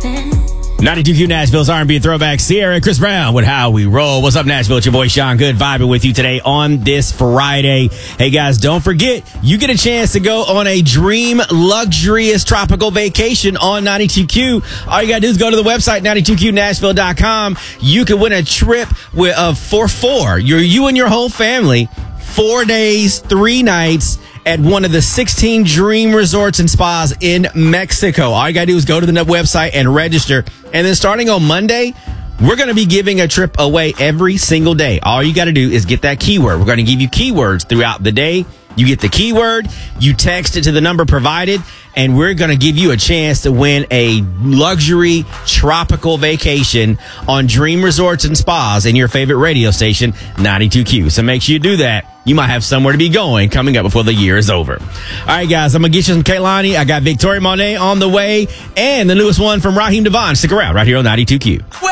92Q Nashville's R&B throwback. Sierra and Chris Brown with How We Roll. What's up, Nashville? It's your boy Sean Good vibing with you today on this Friday. Hey guys, don't forget, you get a chance to go on a dream luxurious tropical vacation on 92Q. All you gotta do is go to the website, 92QNashville.com. You can win a trip for four. You and your whole family, 4 days, 3 nights at one of the 16 dream resorts and spas in Mexico. All you gotta do is go to the website and register. And then starting on Monday, we're going to be giving a trip away every single day. All you got to do is get that keyword. We're going to give you keywords throughout the day. You get the keyword, you text it to the number provided, and we're going to give you a chance to win a luxury tropical vacation on Dream Resorts and Spas in your favorite radio station, 92Q. So make sure you do that. You might have somewhere to be going coming up before the year is over. All right, guys, I'm going to get you some Kehlani. I got Victoria Monet on the way and the newest one from Raheem DeVaughn. Stick around right here on 92Q.